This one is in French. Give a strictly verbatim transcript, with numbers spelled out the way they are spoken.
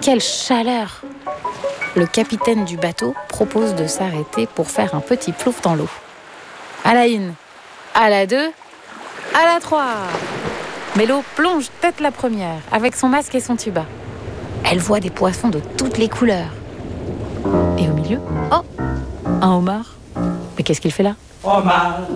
quelle chaleur! Le capitaine du bateau propose de s'arrêter pour faire un petit plouf dans l'eau. À la une, à la deux, à la trois. Mélo plonge tête la première, avec son masque et son tuba. Elle voit des poissons de toutes les couleurs. Et au milieu, oh, un homard. Mais qu'est-ce qu'il fait là? Homard.